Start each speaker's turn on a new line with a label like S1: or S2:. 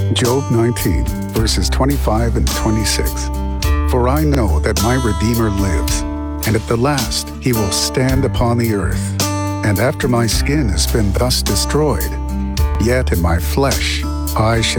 S1: Job 19, verses 25 and 26. For I know that my Redeemer lives, and at the last he will stand upon the earth. And after my skin has been thus destroyed, yet in my flesh I shall